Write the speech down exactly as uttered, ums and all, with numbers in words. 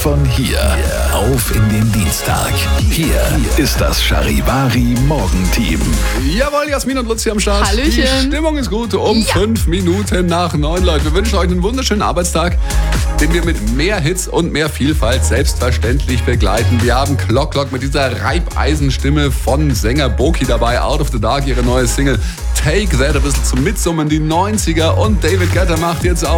von hier auf in den Dienstag. Hier ist das Charivari Morgenteam. Jawohl, Jasmin und Luzi am Start. Hallöchen. Die Stimmung ist gut um Ja. fünf Minuten nach neun, Leute. Wir wünschen euch einen wunderschönen Arbeitstag, den wir mit mehr Hits und mehr Vielfalt selbstverständlich begleiten. Wir haben Clock Clock mit dieser Reibeisenstimme von Sänger Boki dabei. Out of the Dark, ihre neue Single Take That, ein bisschen zum Mitsummen, die neunziger. Und David Guetta macht jetzt auch